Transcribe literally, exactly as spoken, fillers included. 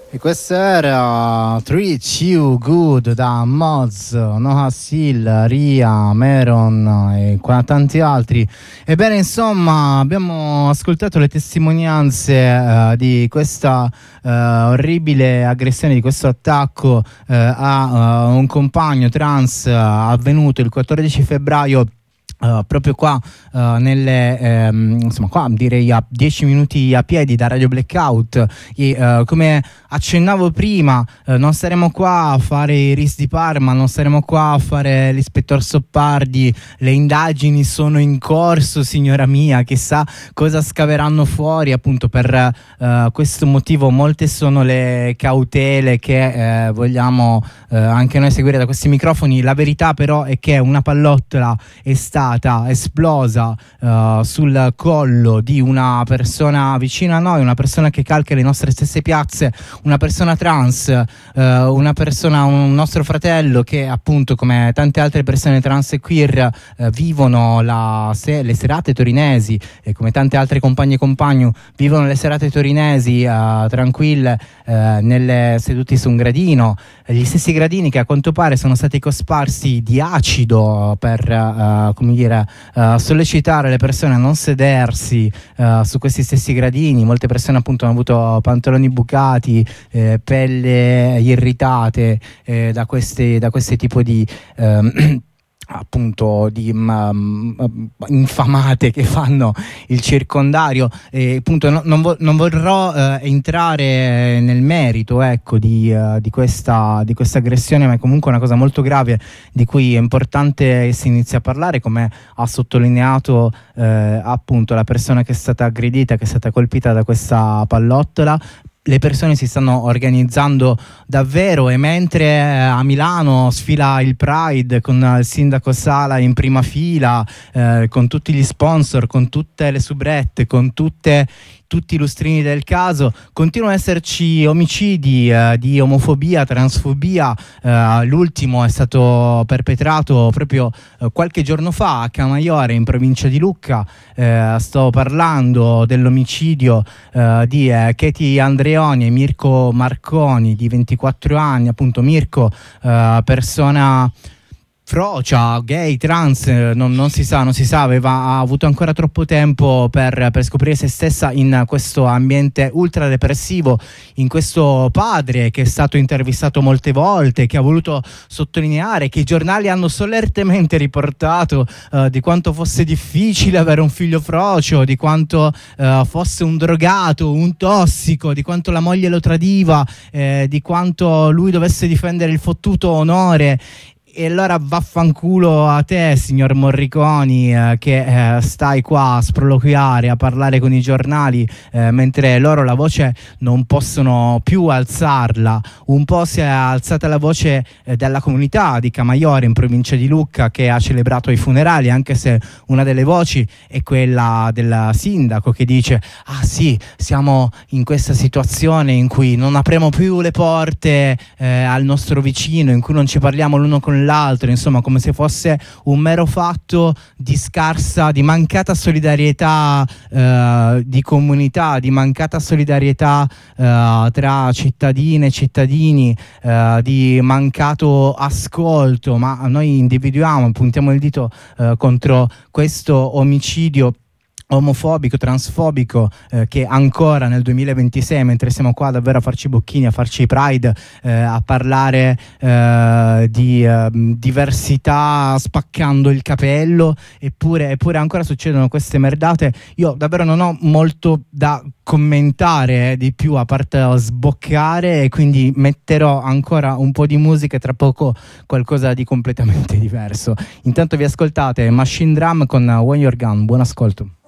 E questo era Treat You Good da Moz, Noah Seal, Ria, Meron e qua tanti altri. Ebbene, insomma, abbiamo ascoltato le testimonianze uh, di questa uh, orribile aggressione, di questo attacco uh, a uh, un compagno trans uh, avvenuto il quattordici febbraio. Uh, proprio qua uh, nelle ehm, insomma qua direi a dieci minuti a piedi da Radio Blackout e uh, come accennavo prima uh, non saremo qua a fare i R I S di Parma, non saremo qua a fare l'ispettor Soppardi, le indagini sono in corso, signora mia, chissà cosa scaveranno fuori. Appunto per uh, questo motivo molte sono le cautele che uh, vogliamo uh, anche noi seguire da questi microfoni. La verità però è che una pallottola è stata esplosa uh, sul collo di una persona vicina a noi, una persona che calca le nostre stesse piazze, una persona trans, uh, una persona, un nostro fratello che appunto come tante altre persone trans e queer uh, vivono la se- le serate torinesi e come tante altre compagne e compagni vivono le serate torinesi uh, tranquille uh, nelle, seduti su un gradino, gli stessi gradini che a quanto pare sono stati cosparsi di acido per uh, come dire, uh, sollecitare le persone a non sedersi uh, su questi stessi gradini. Molte persone appunto hanno avuto pantaloni bucati, eh, pelle irritate eh, da questi da questi tipo di um, appunto di um, infamate che fanno il circondario. E appunto no, non, vo- non vorrò uh, entrare nel merito ecco di, uh, di questa di questa aggressione, ma è comunque una cosa molto grave di cui è importante che si inizi a parlare, come ha sottolineato uh, appunto la persona che è stata aggredita, che è stata colpita da questa pallottola. Le persone si stanno organizzando davvero e mentre a Milano sfila il Pride con il sindaco Sala in prima fila, eh, con tutti gli sponsor, con tutte le soubrette, con tutte tutti i lustrini del caso, continuano ad esserci omicidi eh, di omofobia, transfobia. Eh, l'ultimo è stato perpetrato proprio eh, qualche giorno fa a Camaiore in provincia di Lucca. Eh, sto parlando dell'omicidio eh, di eh, Katie Andreoni e Mirko Marconi di ventiquattro anni, appunto Mirko, eh, persona frocia, gay, trans, non, non si sa, non si sa, aveva ha avuto ancora troppo tempo per, per scoprire se stessa in questo ambiente ultra depressivo, in questo padre che è stato intervistato molte volte, che ha voluto sottolineare, che i giornali hanno solertemente riportato uh, di quanto fosse difficile avere un figlio frocio, di quanto uh, fosse un drogato, un tossico, di quanto la moglie lo tradiva, eh, di quanto lui dovesse difendere il fottuto onore. E allora vaffanculo a te, signor Morriconi, eh, che eh, stai qua a sproloquiare, a parlare con i giornali, eh, mentre loro la voce non possono più alzarla. Un po' si è alzata la voce eh, della comunità di Camaiore in provincia di Lucca, che ha celebrato i funerali, anche se una delle voci è quella del sindaco che dice: ah sì, siamo in questa situazione in cui non apriamo più le porte eh, al nostro vicino, in cui non ci parliamo l'uno con l'altro, insomma, come se fosse un mero fatto di scarsa, di mancata solidarietà eh, di comunità, di mancata solidarietà eh, tra cittadine e cittadini, eh, di mancato ascolto. Ma noi individuiamo, puntiamo il dito eh, contro questo omicidio omofobico, transfobico, eh, che ancora nel duemilaventisei, mentre siamo qua davvero a farci bocchini, a farci Pride, eh, a parlare eh, di eh, diversità spaccando il capello, eppure, eppure ancora succedono queste merdate. Io davvero non ho molto da commentare eh, di più, a parte sboccare, e quindi metterò ancora un po' di musica e tra poco qualcosa di completamente diverso. Intanto vi ascoltate Machine Drum con When You're Gone. Buon ascolto.